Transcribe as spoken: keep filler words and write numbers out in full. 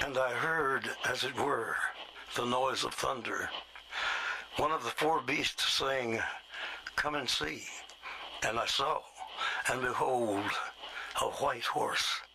And I heard, as it were, the noise of thunder. One of the four beasts saying, "Come and see." And I saw, and behold, a white horse.